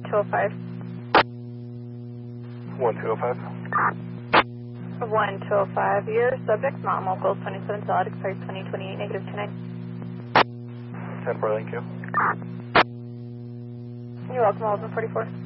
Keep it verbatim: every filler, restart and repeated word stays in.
two oh five. one two oh five. one two oh five, your subject, mom, locals twenty-seven solid, expired twenty twenty-eight, negative two nine. ten four, thank you. You're welcome, eleven forty-four.